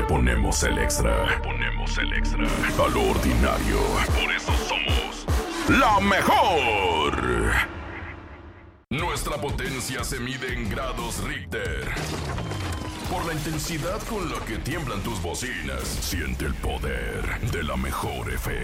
ponemos el extra. Le ponemos el extra. A lo ordinario. Por eso somos la mejor. Nuestra potencia se mide en grados Richter. Por la intensidad con la que tiemblan tus bocinas, siente el poder de la mejor FM.